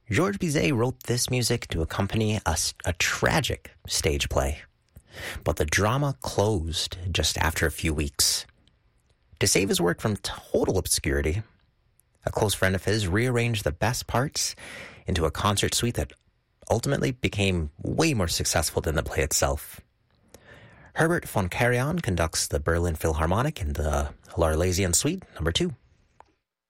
Georges Bizet wrote this music to accompany a tragic stage play, but the drama closed just after a few weeks. To save his work from total obscurity, a close friend of his rearranged the best parts into a concert suite that ultimately became way more successful than the play itself. Herbert von Karajan conducts the Berlin Philharmonic in the L'Arlésienne Suite, number 2.